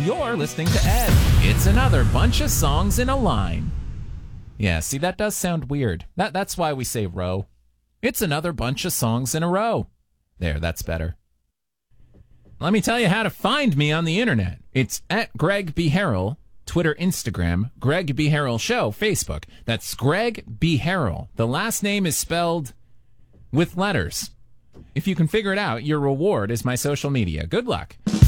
You're listening to Ed. It's another bunch of songs in a line. Yeah, see, that does sound weird. That's why we say row. It's another bunch of songs in a row. There, that's better. Let me tell you how to find me on the internet. It's at Greg B. Harrell, Twitter, Instagram, Greg B. Harrell Show, Facebook. That's Greg B. Harrell. The last name is spelled with letters. If you can figure it out, your reward is my social media. Good luck.